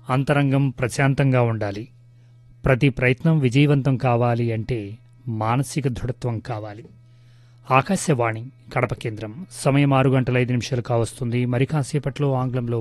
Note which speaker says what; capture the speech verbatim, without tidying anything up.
Speaker 1: అంతరంగం ప్రశాంతంగా ఉండాలి. ప్రతి ప్రయత్నం విజయవంతం కావాలి అంటే మానసిక దృఢత్వం కావాలి. ఆకాశవాణి కడప కేంద్రం సమయం ఆరు గంటల ఐదు నిమిషాలు కావస్తుంది. మరి కాసేపట్లో ఆంగ్లంలో